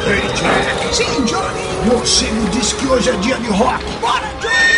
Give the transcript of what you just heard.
Ei, Jack. Sim, Johnny. Você me disse que hoje é dia de rock. Bora, Johnny.